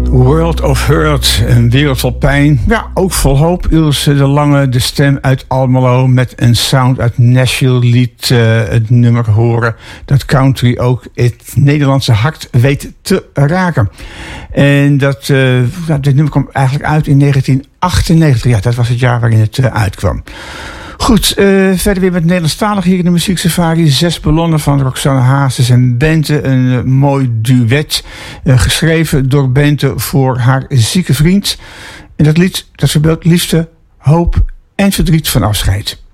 World of Hurt, een wereld vol pijn. Ja, ook vol hoop. Ilse de Lange, de stem uit Almelo met een sound uit Nashville liet het nummer horen dat country ook het Nederlandse hart weet te raken. En dit nummer kwam eigenlijk uit in 1998. Ja, dat was het jaar waarin het uitkwam. Goed, verder weer met Nederlandstalig hier in de Muziek Safari. 6 ballonnen van Roxanne Hazes en Bente. Een mooi duet, geschreven door Bente voor haar zieke vriend. En dat lied, dat verbeeldt liefde, hoop en verdriet van afscheid.